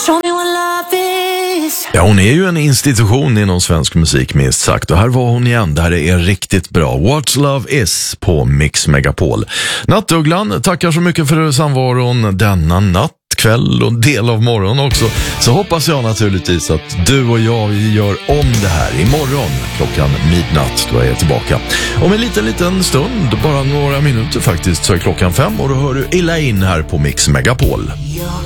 Show me what love is. Ja, hon är ju en institution inom svensk musik minst sagt. Och här var hon igen, det här är riktigt bra. What's Love Is på Mix Megapol. Nattugglan, tackar så mycket för samvaron denna natt, kväll och del av morgon också. Så hoppas jag naturligtvis att du och jag gör om det här imorgon klockan midnatt. Då är jag tillbaka. Om en liten stund, bara några minuter faktiskt, så är klockan 5 och då hör du Elaine här på Mix Megapol.